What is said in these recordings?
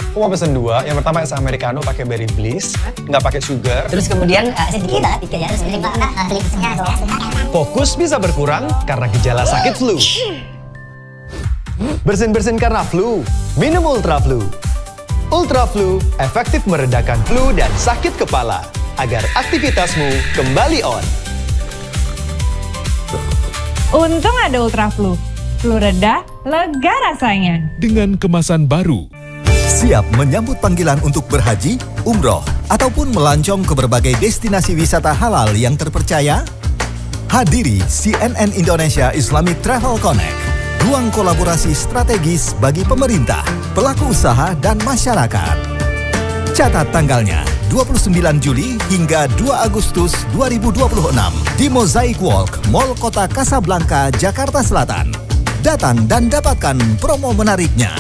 Aku mau pesen 2. Yang pertama es americano pakai berry bliss, nggak pakai sugar. Terus kemudian sedikit lah, 3 ya. Terus kemudian Fokus bisa berkurang karena gejala sakit flu. Bersin-bersin karena flu, minum Ultra Flu. Ultra Flu efektif meredakan flu dan sakit kepala agar aktivitasmu kembali on. Untung ada Ultra Flu. Flu reda, lega rasanya. Dengan kemasan baru. Siap menyambut panggilan untuk berhaji, umroh, ataupun melancong ke berbagai destinasi wisata halal yang terpercaya? Hadiri CNN Indonesia Islamic Travel Connect. Ruang kolaborasi strategis bagi pemerintah, pelaku usaha, dan masyarakat. Catat tanggalnya, 29 Juli hingga 2 Agustus 2026 di Mosaic Walk, Mall Kota Kasablanka, Jakarta Selatan. Datang dan dapatkan promo menariknya.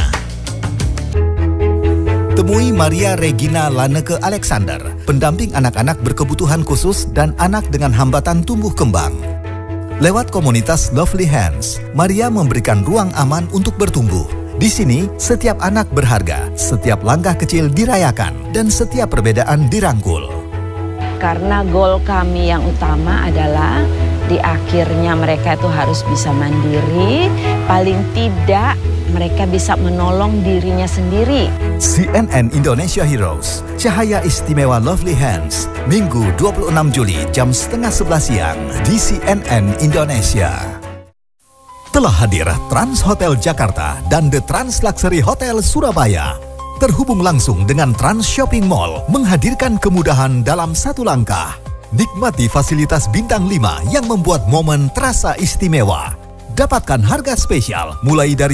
Temui Maria Regina Laneke Alexander, pendamping anak-anak berkebutuhan khusus dan anak dengan hambatan tumbuh kembang. Lewat komunitas Lovely Hands, Maria memberikan ruang aman untuk bertumbuh. Di sini, setiap anak berharga, setiap langkah kecil dirayakan, dan setiap perbedaan dirangkul. Karena goal kami yang utama adalah di akhirnya mereka itu harus bisa mandiri, paling tidak mereka bisa menolong dirinya sendiri. CNN Indonesia Heroes, Cahaya Istimewa Lovely Hands, Minggu 26 Juli jam 10:30 siang di CNN Indonesia. Telah hadir Trans Hotel Jakarta dan The Trans Luxury Hotel Surabaya. Terhubung langsung dengan Trans Shopping Mall, menghadirkan kemudahan dalam satu langkah. Nikmati fasilitas bintang 5 yang membuat momen terasa istimewa. Dapatkan harga spesial mulai dari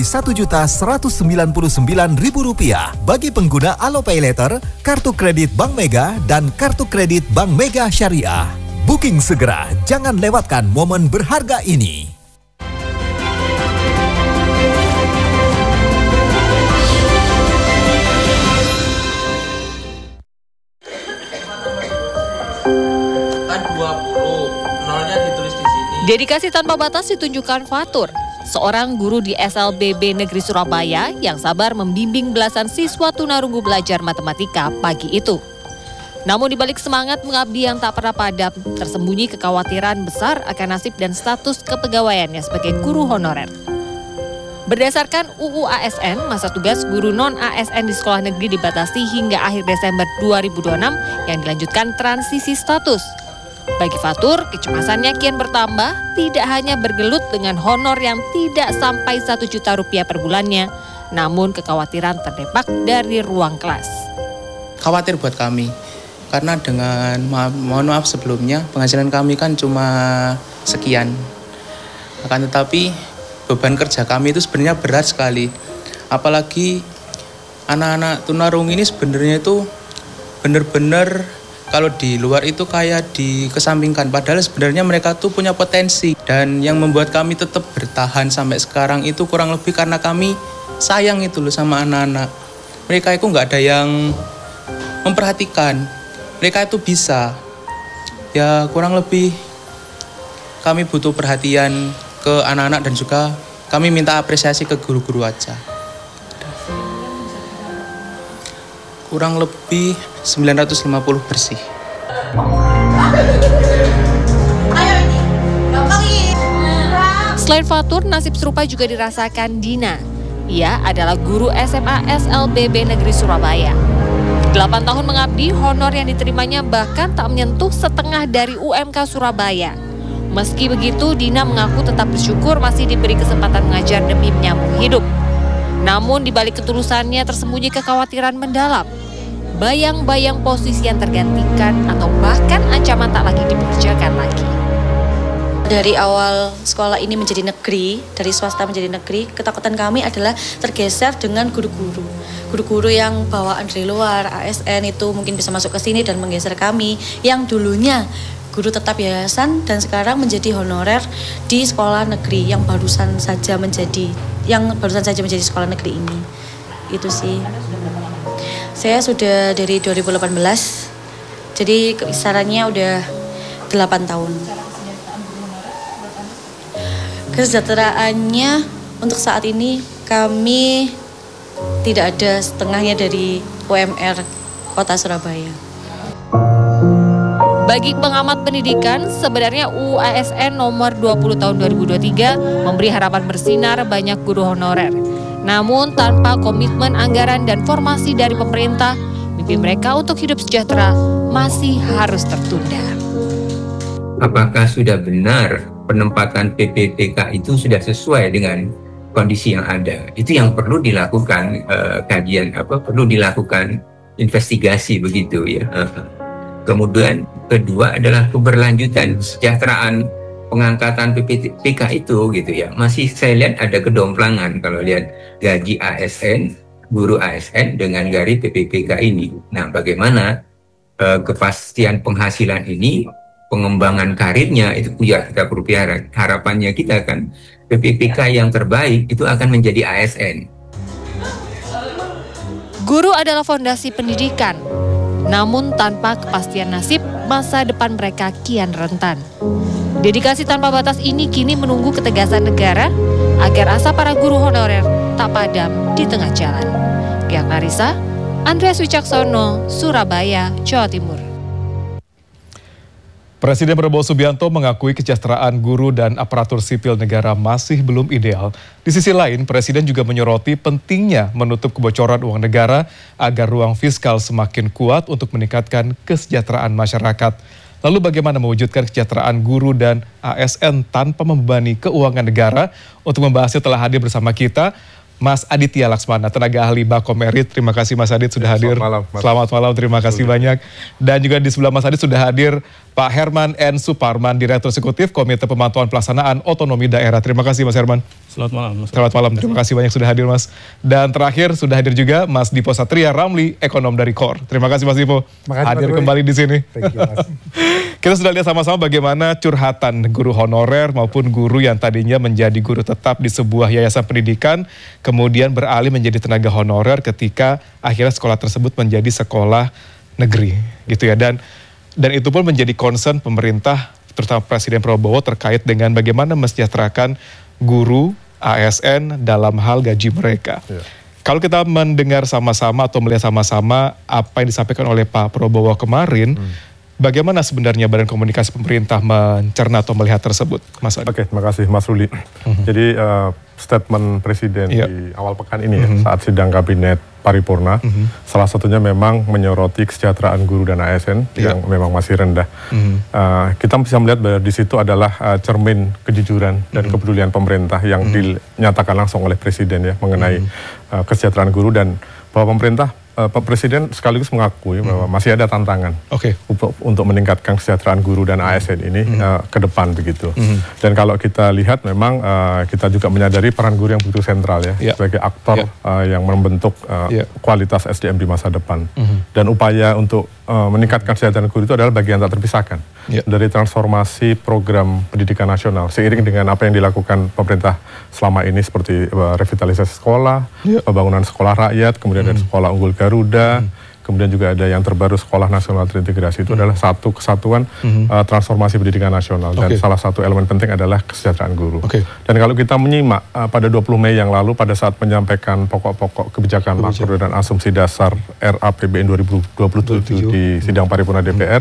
Rp1.199.000 bagi pengguna Alopay Later, kartu kredit Bank Mega, dan kartu kredit Bank Mega Syariah. Booking segera, jangan lewatkan momen berharga ini. Dedikasi tanpa batas ditunjukkan Fatur, seorang guru di SLBB Negeri Surabaya yang sabar membimbing belasan siswa tunarunggu belajar matematika pagi itu. Namun di balik semangat mengabdi yang tak pernah padam, tersembunyi kekhawatiran besar akan nasib dan status kepegawaiannya sebagai guru honorer. Berdasarkan UU ASN, masa tugas guru non-ASN di sekolah negeri dibatasi hingga akhir Desember 2026 yang dilanjutkan transisi status. Bagi Fatur, kecemasannya kian bertambah, tidak hanya bergelut dengan honor yang tidak sampai Rp1 juta per bulannya, namun kekhawatiran terdepak dari ruang kelas. Khawatir buat kami, karena dengan, mohon maaf sebelumnya, penghasilan kami kan cuma sekian. Akan tetapi, beban kerja kami itu sebenarnya berat sekali. Apalagi anak-anak tunarungu ini sebenarnya itu benar-benar kalau di luar itu kayak dikesampingkan, padahal sebenarnya mereka tuh punya potensi. Dan yang membuat kami tetap bertahan sampai sekarang itu kurang lebih karena kami sayang itu loh sama anak-anak. Mereka itu nggak ada yang memperhatikan, mereka itu bisa. Ya kurang lebih kami butuh perhatian ke anak-anak dan juga kami minta apresiasi ke guru-guru aja. Kurang lebih 950 bersih. Selain Fatur, nasib serupa juga dirasakan Dina. Ia adalah guru SMA SLBB Negeri Surabaya. 8 tahun mengabdi, honor yang diterimanya bahkan tak menyentuh setengah dari UMK Surabaya. Meski begitu, Dina mengaku tetap bersyukur masih diberi kesempatan mengajar demi menyambung hidup. Namun di balik ketulusannya tersembunyi kekhawatiran mendalam. Bayang-bayang posisi yang tergantikan atau bahkan ancaman tak lagi dipekerjakan lagi. Dari awal sekolah ini menjadi negeri, dari swasta menjadi negeri, ketakutan kami adalah tergeser dengan guru-guru. Guru-guru yang bawaan dari luar, ASN itu mungkin bisa masuk ke sini dan menggeser kami yang dulunya guru tetap yayasan dan sekarang menjadi honorer di sekolah negeri yang barusan saja menjadi sekolah negeri ini. Itu sih. Saya sudah dari 2018, jadi kisarannya udah 8 tahun. Kesejahteraannya untuk saat ini kami tidak ada setengahnya dari UMR Kota Surabaya. Bagi pengamat pendidikan, sebenarnya UU ASN nomor 20 tahun 2023 memberi harapan bersinar banyak guru honorer. Namun tanpa komitmen anggaran dan formasi dari pemerintah, mimpi mereka untuk hidup sejahtera masih harus tertunda. Apakah sudah benar penempatan PPPK itu sudah sesuai dengan kondisi yang ada? Itu yang perlu dilakukan perlu dilakukan investigasi begitu ya. Kemudian kedua adalah keberlanjutan kesejahteraan pengangkatan PPPK itu gitu ya. Masih saya lihat ada kedomplangan kalau lihat gaji ASN, guru ASN dengan gaji PPPK ini. Nah, bagaimana kepastian penghasilan ini, pengembangan karirnya itu juga kita berupaya. Harapannya kita kan PPPK yang terbaik itu akan menjadi ASN. Guru adalah fondasi pendidikan. Namun tanpa kepastian nasib, masa depan mereka kian rentan. Dedikasi tanpa batas ini kini menunggu ketegasan negara agar asa para guru honorer tak padam di tengah jalan. Gia Clarissa, Andreas Wicaksono, Surabaya, Jawa Timur. Presiden Prabowo Subianto mengakui kesejahteraan guru dan aparatur sipil negara masih belum ideal. Di sisi lain, Presiden juga menyoroti pentingnya menutup kebocoran uang negara agar ruang fiskal semakin kuat untuk meningkatkan kesejahteraan masyarakat. Lalu bagaimana mewujudkan kesejahteraan guru dan ASN tanpa membebani keuangan negara? Untuk membahasnya telah hadir bersama kita Mas Aditya Laksmana, tenaga ahli Bakom Merit. Terima kasih Mas Adit sudah hadir. Selamat malam, terima kasih banyak. Dan juga di sebelah Mas Adit sudah hadir Pak Herman N. Suparman, Direktur Eksekutif Komite Pemantauan Pelaksanaan Otonomi Daerah. Terima kasih Mas Herman. Selamat malam. Selamat malam, terima kasih banyak sudah hadir Mas. Dan terakhir sudah hadir juga Mas Dipo Satria Ramli, ekonom dari KOR. Terima kasih Mas Dipo, hadir kembali di sini. Thank you, Mas. Kita sudah lihat sama-sama bagaimana curhatan guru honorer maupun guru yang tadinya menjadi guru tetap di sebuah yayasan pendidikan, kemudian beralih menjadi tenaga honorer ketika akhirnya sekolah tersebut menjadi sekolah negeri, gitu ya. Dan itu pun menjadi concern pemerintah, terutama Presiden Prabowo terkait dengan bagaimana mensejahterakan guru ASN dalam hal gaji mereka. Ya. Kalau kita mendengar sama-sama atau melihat sama-sama apa yang disampaikan oleh Pak Prabowo kemarin, bagaimana sebenarnya Badan Komunikasi Pemerintah mencerna atau melihat tersebut, Mas Adi? Oke, terima kasih Mas Ruli. Jadi statement Presiden di awal pekan ini ya, saat sidang Kabinet Paripurna, salah satunya memang menyoroti kesejahteraan guru dan ASN yang memang masih rendah. Kita bisa melihat bahwa di situ adalah cermin kejujuran dan kepedulian pemerintah yang dinyatakan langsung oleh Presiden ya mengenai kesejahteraan guru, dan bahwa pemerintah Pak Presiden sekaligus mengakui bahwa masih ada tantangan untuk meningkatkan kesejahteraan guru dan ASN ini ke depan begitu. Dan kalau kita lihat memang kita juga menyadari peran guru yang begitu sentral ya sebagai aktor yang membentuk kualitas SDM di masa depan. Dan upaya untuk meningkatkan kesejahteraan guru itu adalah bagian tak terpisahkan dari transformasi program pendidikan nasional seiring dengan apa yang dilakukan pemerintah selama ini seperti revitalisasi sekolah, pembangunan sekolah rakyat, kemudian ada sekolah unggul Garuda, kemudian juga ada yang terbaru Sekolah Nasional Terintegrasi. Itu adalah satu kesatuan transformasi pendidikan nasional, dan salah satu elemen penting adalah kesejahteraan guru. Dan kalau kita menyimak pada 20 Mei yang lalu pada saat menyampaikan pokok-pokok kebijakan makro dan asumsi dasar RAPBN 2027 di sidang paripurna DPR,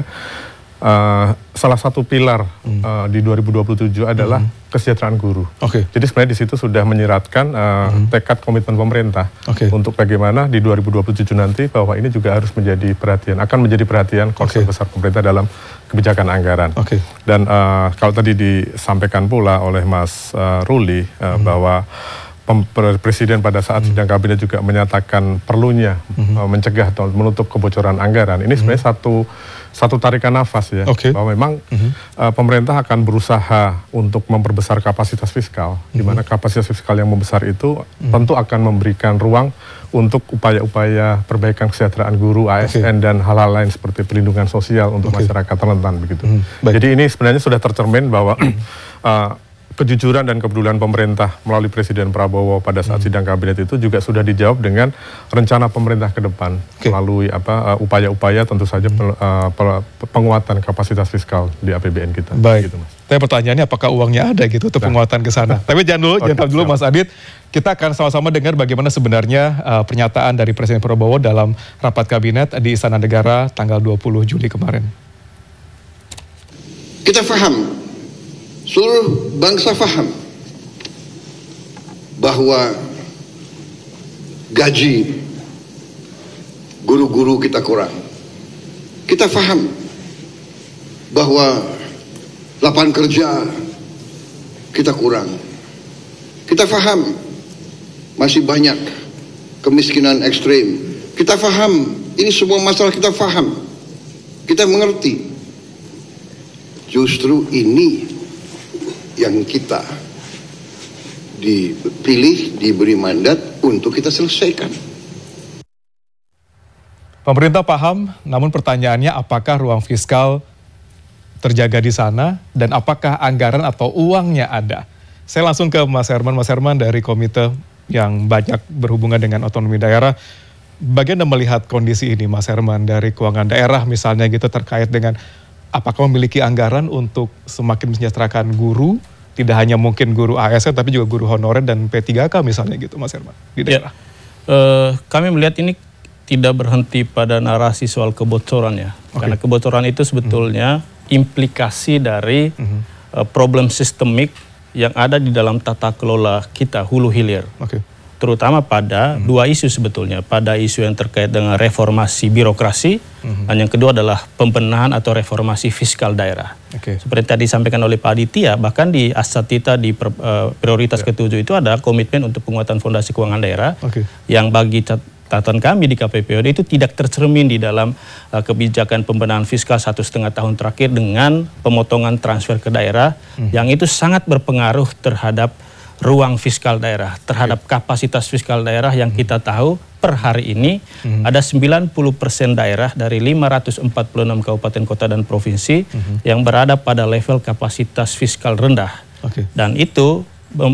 salah satu pilar di 2027 adalah kesejahteraan guru. Jadi sebenarnya di situ sudah menyiratkan tekad komitmen pemerintah untuk bagaimana di 2027 nanti bahwa ini juga harus menjadi perhatian, akan menjadi perhatian concern besar pemerintah dalam kebijakan anggaran. Dan kalau tadi disampaikan pula oleh Mas Ruli bahwa Presiden pada saat sidang kabinet juga menyatakan perlunya mencegah atau menutup kebocoran anggaran. Ini sebenarnya satu tarikan nafas ya, bahwa memang pemerintah akan berusaha untuk memperbesar kapasitas fiskal, di mana kapasitas fiskal yang membesar itu tentu akan memberikan ruang untuk upaya-upaya perbaikan kesejahteraan guru, ASN dan hal-hal lain seperti perlindungan sosial untuk masyarakat rentan begitu. Jadi ini sebenarnya sudah tercermin bahwa kejujuran dan kepedulian pemerintah melalui Presiden Prabowo pada saat sidang kabinet itu juga sudah dijawab dengan rencana pemerintah ke depan melalui upaya-upaya tentu saja penguatan kapasitas fiskal di APBN kita. Baik. Gitu, Mas. Tapi pertanyaannya apakah uangnya ada gitu untuk penguatan ke sana? Tapi jangan dulu Mas Adit. Kita akan sama-sama dengar bagaimana sebenarnya pernyataan dari Presiden Prabowo dalam rapat kabinet di Istana Negara tanggal 20 Juli kemarin. Kita paham, seluruh bangsa paham bahwa gaji guru-guru kita kurang. Kita paham bahwa lapangan kerja kita kurang. Kita paham masih banyak kemiskinan ekstrim. Kita paham, ini semua masalah kita paham. Kita mengerti. Justru ini yang kita dipilih, diberi mandat untuk kita selesaikan. Pemerintah paham, namun pertanyaannya apakah ruang fiskal terjaga di sana dan apakah anggaran atau uangnya ada? Saya langsung ke Mas Herman. Mas Herman dari komite yang banyak berhubungan dengan otonomi daerah. Bagaimana melihat kondisi ini Mas Herman dari keuangan daerah misalnya gitu terkait dengan apakah memiliki anggaran untuk semakin mensejahterakan guru, tidak hanya mungkin guru ASN tapi juga guru honorer dan P3K misalnya gitu Mas Herman di daerah? Kami melihat ini tidak berhenti pada narasi soal kebocoran ya. Karena kebocoran itu sebetulnya implikasi dari problem sistemik yang ada di dalam tata kelola kita hulu hilir. Terutama pada dua isu sebetulnya, pada isu yang terkait dengan reformasi birokrasi dan yang kedua adalah pembenahan atau reformasi fiskal daerah. Seperti tadi disampaikan oleh Pak Aditya, bahkan di Asatita di prioritas ke-7 itu ada komitmen untuk penguatan fondasi keuangan daerah yang bagi catatan kami di KPPOD itu tidak tercermin di dalam kebijakan pembenahan fiskal 1,5 tahun terakhir dengan pemotongan transfer ke daerah yang itu sangat berpengaruh terhadap ruang fiskal daerah, terhadap kapasitas fiskal daerah yang kita tahu per hari ini ada 90% daerah dari 546 kabupaten kota dan provinsi yang berada pada level kapasitas fiskal rendah. Dan itu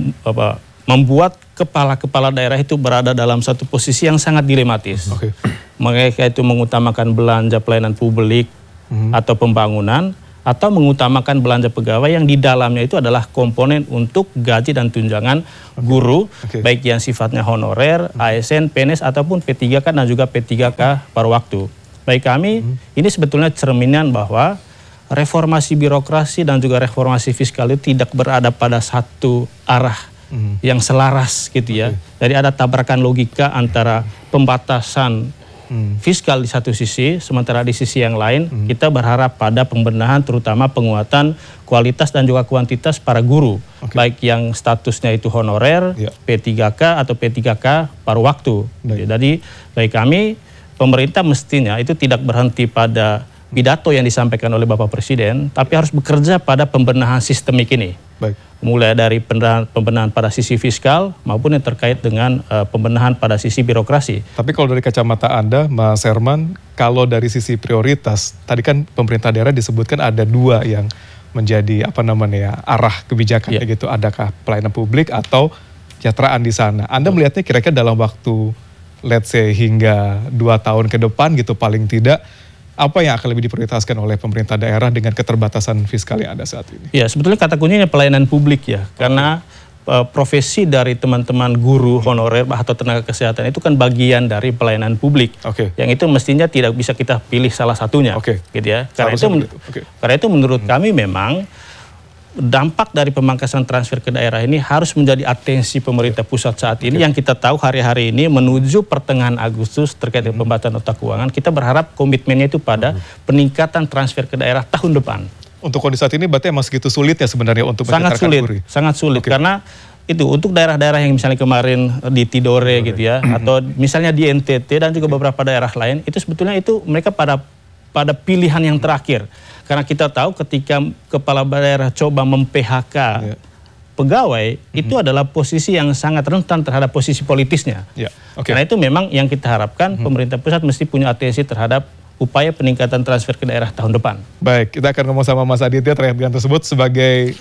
membuat kepala-kepala daerah itu berada dalam satu posisi yang sangat dilematis. Mereka itu mengutamakan belanja pelayanan publik atau pembangunan, atau mengutamakan belanja pegawai yang di dalamnya itu adalah komponen untuk gaji dan tunjangan guru, baik yang sifatnya honorer, ASN, PNS, ataupun P3K dan juga P3K paruh waktu. Baik kami, ini sebetulnya cerminan bahwa reformasi birokrasi dan juga reformasi fiskal itu tidak berada pada satu arah yang selaras gitu ya. Jadi ada tabrakan logika antara pembatasan fiskal di satu sisi, sementara di sisi yang lain kita berharap pada pembenahan terutama penguatan kualitas dan juga kuantitas para guru, baik yang statusnya itu honorer, P3K atau P3K paruh waktu. Jadi bagi kami pemerintah mestinya itu tidak berhenti pada pidato yang disampaikan oleh Bapak Presiden, tapi harus bekerja pada pembenahan sistemik ini. Mulai dari pembenahan pada sisi fiskal maupun yang terkait dengan pembenahan pada sisi birokrasi. Tapi kalau dari kacamata Anda, Mas Herman, kalau dari sisi prioritas, tadi kan pemerintah daerah disebutkan ada dua yang menjadi arah kebijakannya gitu. Adakah pelayanan publik atau kesejahteraan di sana? Anda melihatnya kira-kira dalam waktu, let's say hingga 2 tahun ke depan gitu paling tidak, apa yang akan lebih diprioritaskan oleh pemerintah daerah dengan keterbatasan fiskal yang ada saat ini? Ya, sebetulnya kata kuncinya pelayanan publik ya, karena profesi dari teman-teman guru honorer atau tenaga kesehatan itu kan bagian dari pelayanan publik, yang itu mestinya tidak bisa kita pilih salah satunya, gitu ya. Karena itu menurut kami memang dampak dari pemangkasan transfer ke daerah ini harus menjadi atensi pemerintah pusat saat ini. Yang kita tahu hari-hari ini menuju pertengahan Agustus terkait dengan pembatasan nota keuangan, kita berharap komitmennya itu pada peningkatan transfer ke daerah tahun depan. Untuk kondisi saat ini berarti emang segitu sulit ya sebenarnya untuk mencetakkan guru? Sangat sulit, karena itu untuk daerah-daerah yang misalnya kemarin di Tidore gitu ya, atau misalnya di NTT dan juga beberapa daerah lain, itu sebetulnya itu mereka pada pilihan yang terakhir. Karena kita tahu ketika kepala daerah coba mem-PHK pegawai, itu adalah posisi yang sangat rentan terhadap posisi politisnya. Karena itu memang yang kita harapkan pemerintah pusat mesti punya atensi terhadap upaya peningkatan transfer ke daerah tahun depan. Baik, kita akan ngomong sama Mas Aditya terkait dengan tersebut sebagai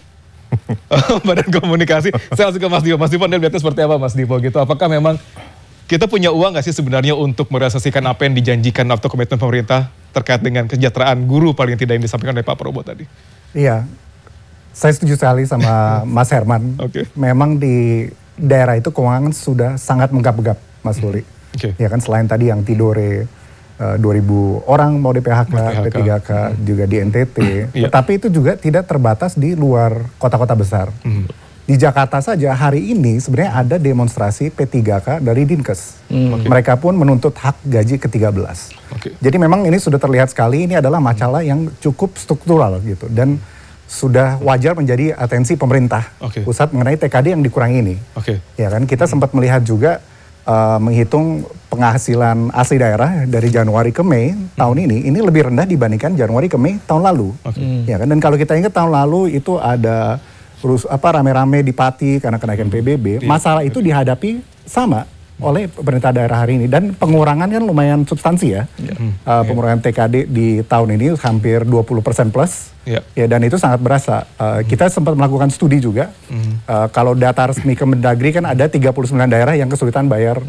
Badan Komunikasi. Saya langsung ke Mas Dipo. Mas Dipo, Anda lihatnya seperti apa Mas Dipo gitu? Apakah memang kita punya uang nggak sih sebenarnya untuk merealisasikan apa yang dijanjikan atau komitmen pemerintah terkait dengan kesejahteraan guru paling tidak yang disampaikan oleh Pak Prabowo tadi? Iya, saya setuju sekali sama Mas Herman. Memang di daerah itu keuangan sudah sangat menggap-gap, Mas Luli. Ya kan, selain tadi yang Tidore 2.000 orang mau di PHK, P3K juga di NTT. Tetapi itu juga tidak terbatas di luar kota-kota besar. Di Jakarta saja hari ini sebenarnya ada demonstrasi P3K dari Dinkes. Mereka pun menuntut hak gaji ke-13. Jadi memang ini sudah terlihat sekali, ini adalah masalah yang cukup struktural gitu. Dan sudah wajar menjadi atensi pemerintah pusat mengenai TKD yang dikurangi ini. Ya kan, kita sempat melihat juga menghitung penghasilan asli daerah dari Januari ke Mei tahun ini lebih rendah dibandingkan Januari ke Mei tahun lalu. Ya kan, dan kalau kita ingat tahun lalu itu ada rame-rame di Pati karena kenaikan PBB, masalah itu dihadapi sama oleh pemerintah daerah hari ini, dan pengurangan kan lumayan substansi ya. Pengurangan TKD di tahun ini hampir 20% plus. Ya, dan itu sangat berasa. Kita sempat melakukan studi juga. Kalau data resmi Kemendagri kan ada 39 daerah yang kesulitan bayar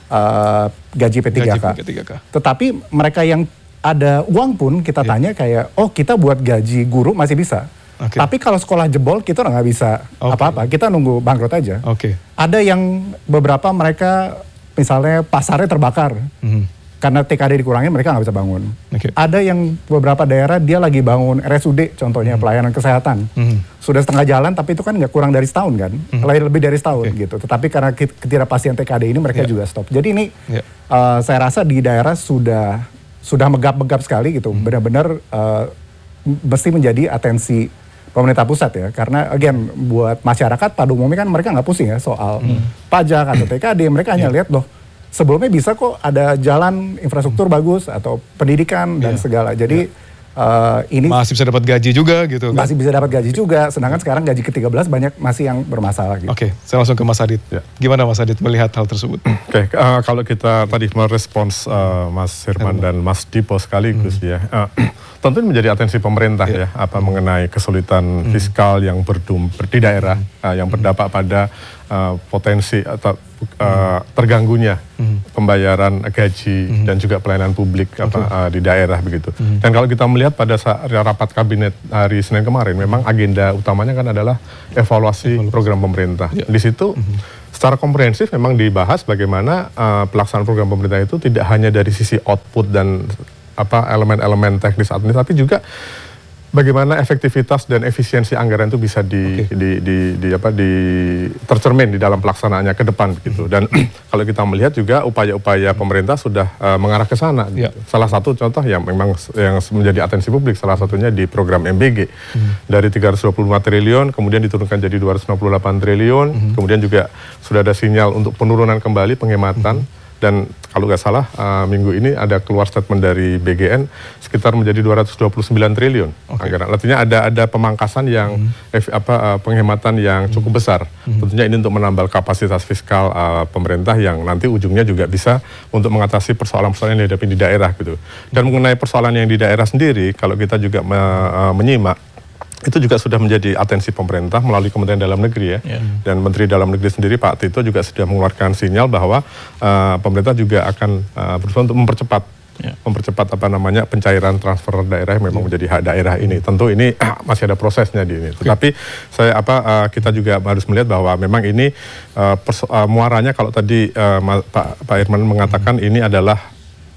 gaji P3K. Tetapi mereka yang ada uang pun kita tanya kayak, oh kita buat gaji guru masih bisa. Tapi kalau sekolah jebol kita nggak bisa apa-apa, kita nunggu bangkrut aja. Ada yang beberapa mereka misalnya pasarnya terbakar karena TKD dikurangi, mereka nggak bisa bangun. Ada yang beberapa daerah dia lagi bangun RSUD contohnya, pelayanan kesehatan. Sudah setengah jalan tapi itu kan nggak kurang dari setahun kan, lebih dari setahun gitu. Tetapi karena ketidakpastian TKD ini mereka juga stop. Jadi ini saya rasa di daerah sudah megap-megap sekali gitu, benar-benar mesti menjadi atensi pemerintah pusat ya, karena again buat masyarakat pada umumnya kan mereka nggak pusing ya soal pajak atau TKD, mereka hanya lihat loh sebelumnya bisa kok ada jalan infrastruktur bagus atau pendidikan dan segala. Jadi ini masih bisa dapat gaji juga gitu kan? Masih bisa dapat gaji juga, sedangkan sekarang gaji ke-13 banyak masih yang bermasalah gitu. Saya langsung ke Mas Adit. Gimana Mas Adit melihat hal tersebut? Kalau kita tadi merespons Mas Herman dan Mas Dipo sekaligus ya, tentu ini menjadi atensi pemerintah ya, mengenai kesulitan fiskal yang di daerah, yang berdampak pada potensi atau terganggunya pembayaran gaji dan juga pelayanan publik di daerah begitu. Dan kalau kita melihat pada saat rapat kabinet hari Senin kemarin, memang agenda utamanya kan adalah evaluasi program pemerintah. Di situ secara komprehensif memang dibahas bagaimana pelaksanaan program pemerintah itu tidak hanya dari sisi output dan elemen-elemen teknis administratif, tapi juga bagaimana efektivitas dan efisiensi anggaran itu bisa tercermin di dalam pelaksanaannya ke depan gitu. Dan kalau kita melihat juga upaya-upaya pemerintah sudah mengarah ke sana. Gitu. Salah satu contoh yang memang yang menjadi atensi publik, salah satunya di program MBG dari 325 triliun kemudian diturunkan jadi 268 triliun. Kemudian juga sudah ada sinyal untuk penurunan kembali penghematan. Dan kalau nggak salah minggu ini ada keluar statement dari BGN sekitar menjadi 229 triliun anggaran. Artinya ada pemangkasan yang penghematan yang cukup besar. Tentunya ini untuk menambal kapasitas fiskal pemerintah yang nanti ujungnya juga bisa untuk mengatasi persoalan-persoalan yang dihadapi di daerah gitu. Dan mengenai persoalan yang di daerah sendiri, kalau kita juga menyimak, itu juga sudah menjadi atensi pemerintah melalui Kementerian Dalam Negeri ya. Dan Menteri Dalam Negeri sendiri Pak Tito juga sudah mengeluarkan sinyal bahwa pemerintah juga akan berusaha untuk mempercepat pencairan transfer daerah yang memang menjadi hak daerah ini. Tentu ini masih ada prosesnya di ini. Tetapi kita juga harus melihat bahwa memang ini muaranya kalau tadi Pak Irman mengatakan ini adalah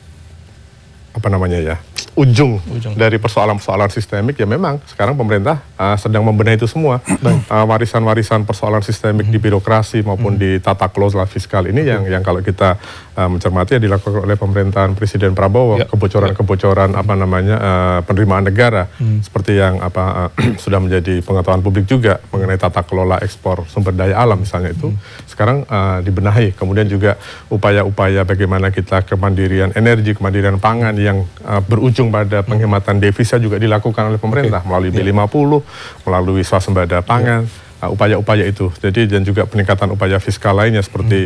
ujung dari persoalan-persoalan sistemik, ya memang sekarang pemerintah sedang membenahi itu semua. Warisan-warisan persoalan sistemik di birokrasi maupun di tata kelola fiskal ini yang kalau kita mencermati dilakukan oleh pemerintahan Presiden Prabowo, kebocoran-kebocoran penerimaan negara seperti yang sudah menjadi pengetahuan publik juga mengenai tata kelola ekspor sumber daya alam misalnya itu sekarang dibenahi. Kemudian juga upaya-upaya bagaimana kita kemandirian energi, kemandirian pangan yang berujung pada penghematan devisa juga dilakukan oleh pemerintah melalui B50, melalui swasembada pangan, upaya-upaya itu. Jadi dan juga peningkatan upaya fiskal lainnya seperti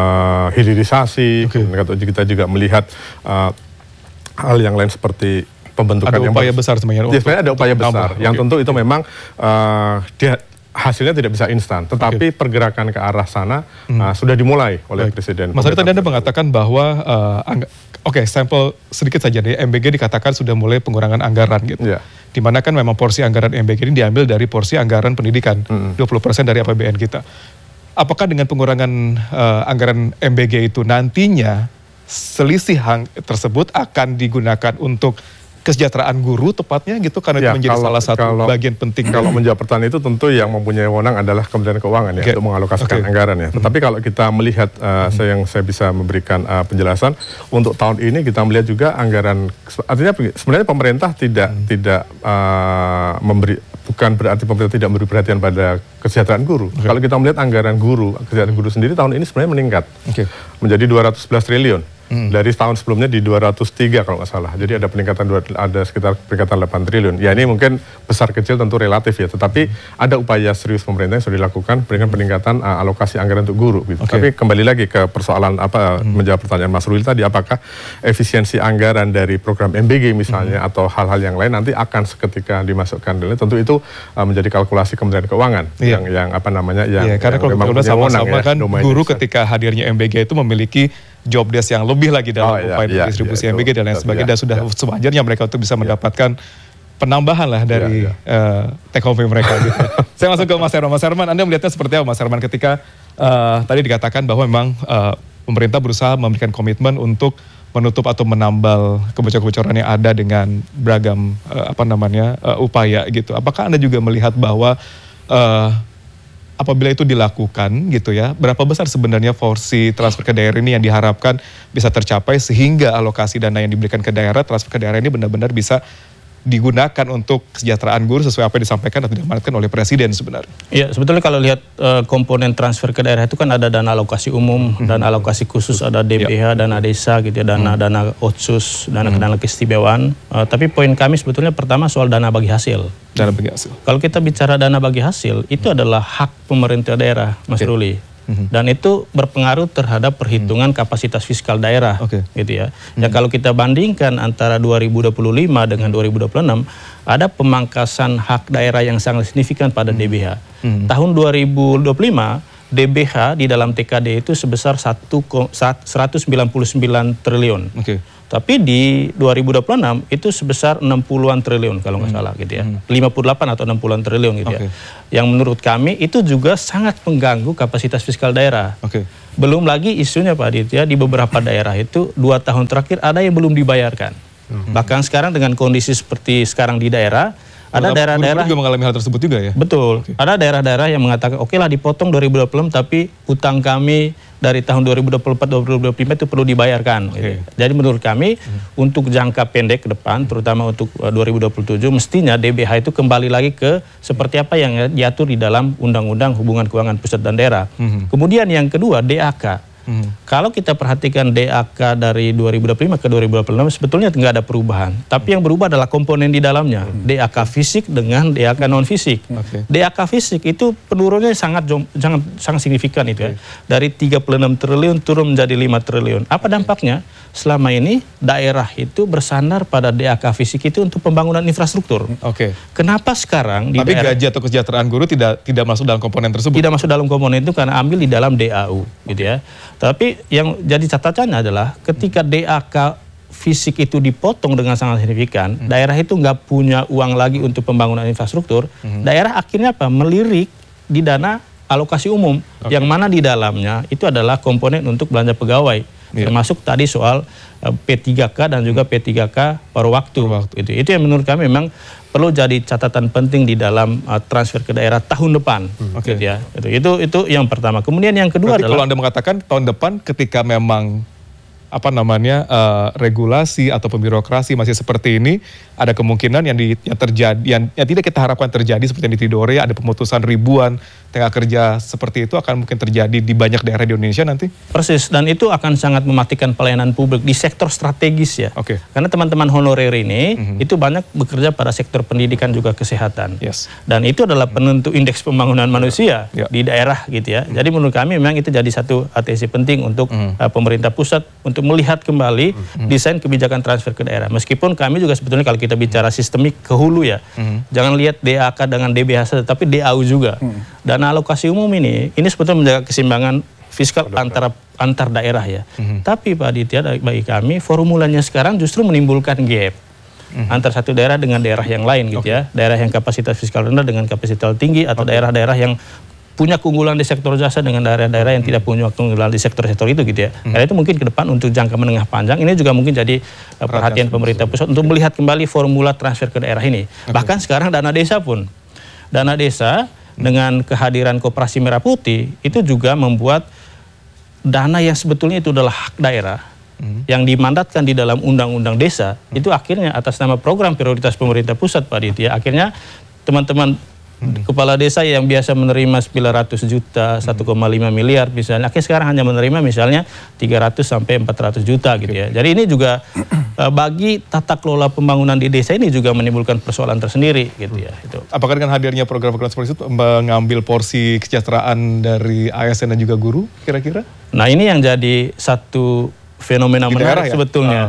hilirisasi. Kita juga melihat hal yang lain seperti pembentukan ada upaya besar sebenarnya. Sebenarnya ada upaya besar yang tentu itu memang hasilnya tidak bisa instan, tetapi pergerakan ke arah sana sudah dimulai oleh Presiden. Mas Ari, tadi Anda mengatakan bahwa sampel sedikit saja nih, MBG dikatakan sudah mulai pengurangan anggaran gitu. Di mana kan memang porsi anggaran MBG ini diambil dari porsi anggaran pendidikan, 20% dari APBN kita. Apakah dengan pengurangan anggaran MBG itu nantinya selisih tersebut akan digunakan untuk kesejahteraan guru tepatnya gitu, karena itu menjadi salah satu bagian penting. Kalau menjawab pertanyaan itu tentu yang mempunyai wewenang adalah Kementerian Keuangan ya untuk mengalokasikan anggaran ya. Tetapi kalau kita melihat saya bisa memberikan penjelasan untuk tahun ini, kita melihat juga anggaran, artinya sebenarnya pemerintah tidak bukan berarti pemerintah tidak memberi perhatian pada kesejahteraan guru. Kalau kita melihat anggaran guru, kesejahteraan guru sendiri tahun ini sebenarnya meningkat menjadi 211 triliun. Dari tahun sebelumnya di 203 kalau nggak salah. Jadi ada peningkatan, ada sekitar peningkatan 8 triliun. Ya ini mungkin besar kecil tentu relatif ya. Tetapi ada upaya serius pemerintah yang sudah dilakukan dengan peningkatan alokasi anggaran untuk guru. Gitu. Tapi kembali lagi ke persoalan menjawab pertanyaan Mas Ruli tadi, apakah efisiensi anggaran dari program MBG misalnya atau hal-hal yang lain nanti akan seketika dimasukkan. Tentu itu menjadi kalkulasi Kementerian Keuangan yang karena kalau kita sama-sama kan guru ketika hadirnya MBG itu memiliki job desk yang lebih lagi dalam upaya distribusi MBG dan lain sebagainya, dan sudah sewajarnya mereka untuk bisa mendapatkan penambahan lah dari take home mereka gitu. Saya masuk ke Mas Herman. Mas Herman, Anda melihatnya seperti apa Mas Herman ketika tadi dikatakan bahwa memang pemerintah berusaha memberikan komitmen untuk menutup atau menambal kebocoran-kebocoran yang ada dengan beragam upaya gitu. Apakah Anda juga melihat bahwa apabila itu dilakukan gitu ya, berapa besar sebenarnya porsi transfer ke daerah ini yang diharapkan bisa tercapai sehingga alokasi dana yang diberikan ke daerah, transfer ke daerah ini benar-benar bisa digunakan untuk kesejahteraan guru sesuai apa yang disampaikan atau diamanatkan oleh Presiden sebenarnya? Ya, sebetulnya kalau lihat komponen transfer ke daerah itu kan ada dana alokasi umum, dana alokasi khusus, ada DPH, dana desa gitu ya, dana otsus, dana keistimewaan. Tapi poin kami sebetulnya pertama soal dana bagi hasil. Dana bagi hasil. Kalau kita bicara dana bagi hasil, itu adalah hak pemerintah daerah, Mas Ruli. Dan itu berpengaruh terhadap perhitungan kapasitas fiskal daerah, gitu ya. Ya kalau kita bandingkan antara 2025 dengan 2026, ada pemangkasan hak daerah yang sangat signifikan pada DBH. Tahun 2025, DBH di dalam TKD itu sebesar 199 triliun. Tapi di 2026 itu sebesar 60-an triliun kalau nggak salah gitu ya. 58 atau 60-an triliun gitu ya. Yang menurut kami itu juga sangat mengganggu kapasitas fiskal daerah. Belum lagi isunya Pak Aditya, di beberapa daerah itu 2 tahun terakhir ada yang belum dibayarkan. Bahkan sekarang dengan kondisi seperti sekarang di daerah, ada daerah-daerah juga mengalami hal tersebut juga ya? Betul. Ada daerah-daerah yang mengatakan, oke lah dipotong 2026 tapi utang kami dari tahun 2024-2025 itu perlu dibayarkan. Gitu. Jadi menurut kami untuk jangka pendek ke depan, terutama untuk 2027, mestinya DBH itu kembali lagi ke seperti apa yang diatur di dalam Undang-Undang Hubungan Keuangan Pusat dan Daerah. Kemudian yang kedua, DAK. Kalau kita perhatikan DAK dari 2025 ke 2026 sebetulnya nggak ada perubahan. Tapi yang berubah adalah komponen di dalamnya. DAK fisik dengan DAK non fisik. DAK fisik itu penurunannya sangat signifikan itu ya. Dari 36 triliun turun menjadi 5 triliun. Apa dampaknya? Selama ini daerah itu bersandar pada DAK fisik itu untuk pembangunan infrastruktur. Kenapa sekarang di daerah, gaji atau kesejahteraan guru tidak masuk dalam komponen tersebut? Tidak masuk dalam komponen itu karena ambil di dalam DAU gitu ya. Tapi yang jadi catatannya adalah ketika DAK fisik itu dipotong dengan sangat signifikan, daerah itu nggak punya uang lagi untuk pembangunan infrastruktur, daerah akhirnya apa? Melirik di dana alokasi umum, yang mana di dalamnya itu adalah komponen untuk belanja pegawai, termasuk tadi soal P3K dan juga P3K paruh waktu. Itu yang menurut kami memang perlu jadi catatan penting di dalam transfer ke daerah tahun depan. Gitu ya. Itu yang pertama. Kemudian yang kedua adalah kalau Anda mengatakan tahun depan ketika memang regulasi atau birokrasi masih seperti ini, ada kemungkinan yang terjadi yang tidak kita harapkan terjadi seperti yang di Tidore, ada pemutusan ribuan tenaga kerja seperti itu akan mungkin terjadi di banyak daerah di Indonesia nanti? Persis, dan itu akan sangat mematikan pelayanan publik di sektor strategis ya. Karena teman-teman honorer ini itu banyak bekerja pada sektor pendidikan juga kesehatan. Dan itu adalah penentu indeks pembangunan manusia di daerah gitu ya. Jadi menurut kami memang itu jadi satu atensi penting untuk pemerintah pusat untuk untuk melihat kembali desain kebijakan transfer ke daerah. Meskipun kami juga sebetulnya kalau kita bicara sistemik ke hulu ya, jangan lihat DAK dengan DBH saja, tapi DAU juga. Dana alokasi umum ini sebetulnya menjaga keseimbangan fiskal antar daerah ya. Tapi Pak Aditya, bagi kami formulanya sekarang justru menimbulkan gap antar satu daerah dengan daerah yang lain gitu ya. Daerah yang kapasitas fiskal rendah dengan kapasitas tinggi, atau daerah-daerah yang punya keunggulan di sektor jasa dengan daerah-daerah yang tidak punya keunggulan di sektor-sektor itu gitu ya. Karena itu mungkin ke depan untuk jangka menengah panjang ini juga mungkin jadi perhatian pemerintah pusat untuk melihat kembali formula transfer ke daerah ini. Bahkan sekarang dana desa pun, dana desa dengan kehadiran Koperasi Merah Putih itu juga membuat dana yang sebetulnya itu adalah hak daerah yang dimandatkan di dalam undang-undang desa itu akhirnya atas nama program prioritas pemerintah pusat Pak Aditya, akhirnya teman-teman kepala desa yang biasa menerima 900 juta, 1,5 miliar misalnya, akhirnya sekarang hanya menerima misalnya 300 sampai 400 juta gitu ya. Jadi ini juga bagi tata kelola pembangunan di desa ini juga menimbulkan persoalan tersendiri gitu ya. Itu. Apakah dengan hadirnya program-program seperti itu mengambil porsi kesejahteraan dari ASN dan juga guru kira-kira? Nah ini yang jadi satu fenomena menarik ya? Sebetulnya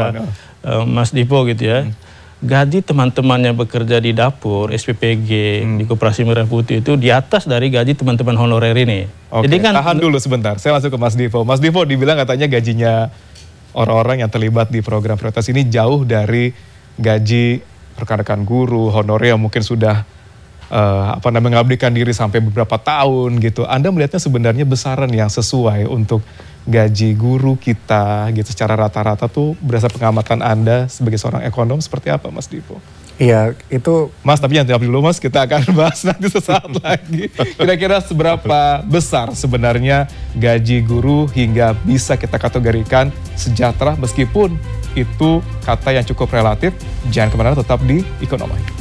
Mas Dipo gitu ya. Gaji teman-teman yang bekerja di dapur, SPPG, di Koperasi Merah Putih itu di atas dari gaji teman-teman honorer ini. Oke, jadi kan tahan dulu sebentar, saya masuk ke Mas Dipo. Mas Dipo dibilang katanya gajinya orang-orang yang terlibat di program prioritas ini jauh dari gaji rekan-rekan guru, honorer yang mungkin sudah mengabdikan diri sampai beberapa tahun gitu. Anda melihatnya sebenarnya besaran yang sesuai untuk gaji guru kita gitu secara rata-rata tuh berdasar pengamatan Anda sebagai seorang ekonom seperti apa Mas Dipo? Iya itu Mas, tapi jangan jawab dulu Mas, kita akan bahas nanti sesaat lagi. Kira-kira seberapa besar sebenarnya gaji guru hingga bisa kita kategorikan sejahtera, meskipun itu kata yang cukup relatif. Jangan kemana-mana, tetap di Ekonomi.